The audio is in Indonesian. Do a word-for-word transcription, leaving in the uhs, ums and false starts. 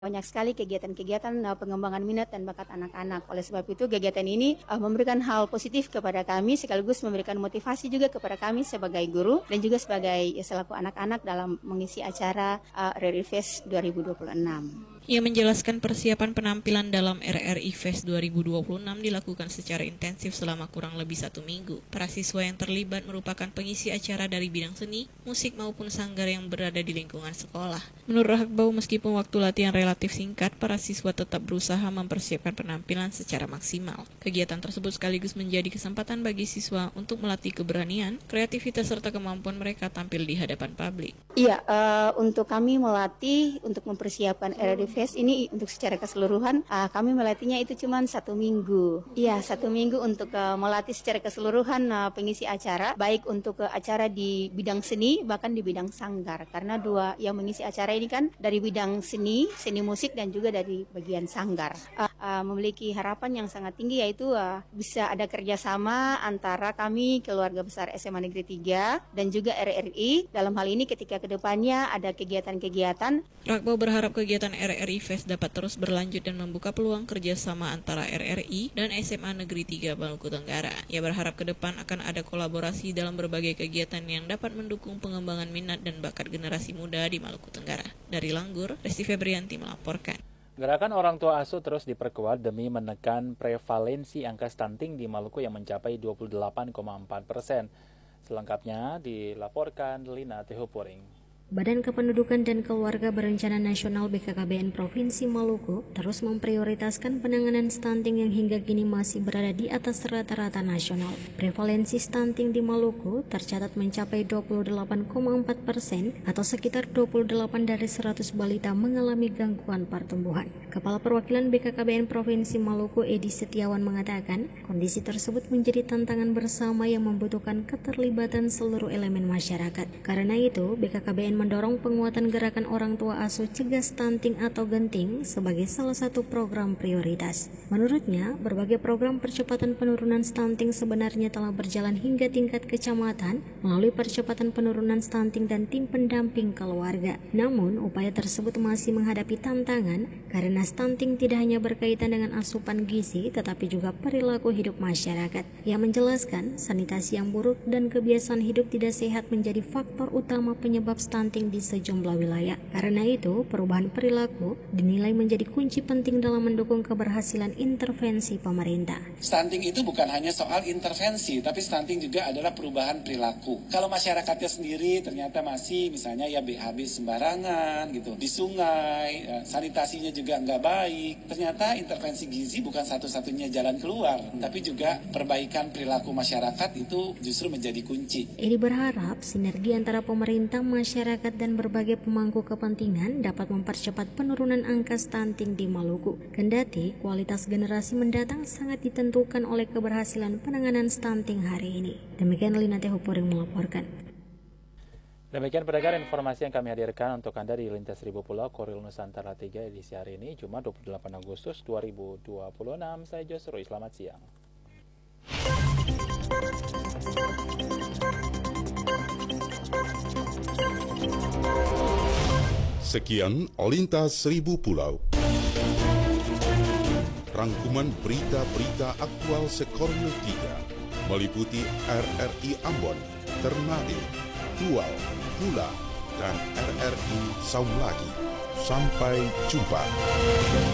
Banyak sekali kegiatan-kegiatan uh, pengembangan minat dan bakat anak-anak. Oleh sebab itu kegiatan ini uh, memberikan hal positif kepada kami sekaligus memberikan motivasi juga kepada kami sebagai guru dan juga sebagai ya, selaku anak-anak dalam mengisi acara uh, R R I Fest dua ribu dua puluh enam. Ia menjelaskan persiapan penampilan dalam R R I Fest dua ribu dua puluh enam dilakukan secara intensif selama kurang lebih satu minggu. Para siswa yang terlibat merupakan pengisi acara dari bidang seni, musik maupun sanggar yang berada di lingkungan sekolah. Menurut Rahakbau, meskipun waktu latihan relatif singkat, para siswa tetap berusaha mempersiapkan penampilan secara maksimal. Kegiatan tersebut sekaligus menjadi kesempatan bagi siswa untuk melatih keberanian, kreativitas serta kemampuan mereka tampil di hadapan publik. Iya, uh, untuk kami melatih untuk mempersiapkan R R I Fest ini untuk secara keseluruhan uh, kami melatihnya itu cuma satu minggu. Iya, satu minggu untuk uh, melatih secara keseluruhan uh, pengisi acara, baik untuk uh, acara di bidang seni bahkan di bidang sanggar. Karena dua yang mengisi acara ini kan dari bidang seni, seni musik dan juga dari bagian sanggar. Uh, uh, memiliki harapan yang sangat tinggi yaitu uh, bisa ada kerjasama antara kami keluarga besar S M A Negeri tiga dan juga R R I. Dalam hal ini ketika kedepannya ada kegiatan-kegiatan. Rahakbau berharap kegiatan R R I Fest dapat terus berlanjut dan membuka peluang kerjasama antara R R I dan S M A Negeri tiga Maluku Tenggara. Ia berharap ke depan akan ada kolaborasi dalam berbagai kegiatan yang dapat mendukung pengembangan minat dan bakat generasi muda di Maluku Tenggara. Dari Langgur, Resti Febrianti melaporkan. Gerakan orang tua asuh terus diperkuat demi menekan prevalensi angka stunting di Maluku yang mencapai dua puluh delapan koma empat persen. Selengkapnya dilaporkan Lina Tehupuring. Badan Kependudukan dan Keluarga Berencana Nasional B K K B N Provinsi Maluku terus memprioritaskan penanganan stunting yang hingga kini masih berada di atas rata-rata nasional. Prevalensi stunting di Maluku tercatat mencapai dua puluh delapan koma empat persen atau sekitar dua puluh delapan dari seratus balita mengalami gangguan pertumbuhan. Kepala Perwakilan B K K B N Provinsi Maluku Edi Setiawan mengatakan kondisi tersebut menjadi tantangan bersama yang membutuhkan keterlibatan seluruh elemen masyarakat. Karena itu B K K B N mendorong penguatan gerakan orang tua asuh cegah stunting atau genting sebagai salah satu program prioritas. Menurutnya, berbagai program percepatan penurunan stunting sebenarnya telah berjalan hingga tingkat kecamatan melalui percepatan penurunan stunting dan tim pendamping keluarga. Namun, upaya tersebut masih menghadapi tantangan karena stunting tidak hanya berkaitan dengan asupan gizi tetapi juga perilaku hidup masyarakat. Ia menjelaskan, sanitasi yang buruk dan kebiasaan hidup tidak sehat menjadi faktor utama penyebab stunting di sejumlah wilayah. Karena itu, perubahan perilaku dinilai menjadi kunci penting dalam mendukung keberhasilan intervensi pemerintah. Stunting itu bukan hanya soal intervensi, tapi stunting juga adalah perubahan perilaku. Kalau masyarakatnya sendiri ternyata masih misalnya ya B H B sembarangan gitu, di sungai, ya, sanitasinya juga nggak baik, ternyata intervensi gizi bukan satu-satunya jalan keluar, tapi juga perbaikan perilaku masyarakat itu justru menjadi kunci. Edi berharap sinergi antara pemerintah, masyarakat dan berbagai pemangku kepentingan dapat mempercepat penurunan angka stunting di Maluku. Kendati kualitas generasi mendatang sangat ditentukan oleh keberhasilan penanganan stunting hari ini. Demikian Lina Tehupuring melaporkan. Demikian pendengar informasi yang kami hadirkan untuk Anda di Lintas Seribu Pulau Koril Nusantara tiga edisi hari ini, Jumat dua puluh delapan Agustus dua ribu dua puluh enam. Saya Josroy, selamat siang. Sekian Lintas Seribu Pulau. Rangkuman berita-berita aktual Sekornil tiga meliputi R R I Ambon, Ternate, Tual, Pula, dan R R I Saulagi. Sampai jumpa.